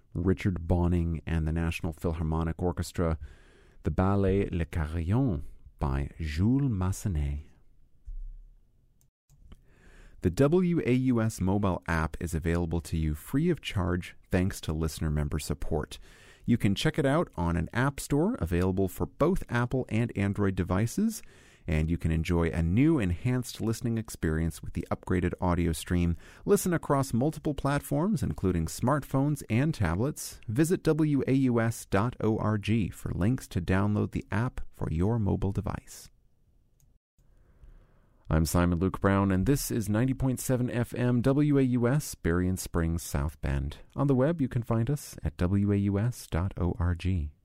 Richard Bonning and the National Philharmonic Orchestra, the ballet Le Carillon by Jules Massenet. The WAUS mobile app is available to you free of charge thanks to listener member support. You can check it out on an app store available for both Apple and Android devices, and you can enjoy a new enhanced listening experience with the upgraded audio stream. Listen across multiple platforms, including smartphones and tablets. Visit waus.org for links to download the app for your mobile device. I'm Simon Luke Brown, and this is 90.7 FM WAUS, Berrien Springs, South Bend. On the web, you can find us at waus.org.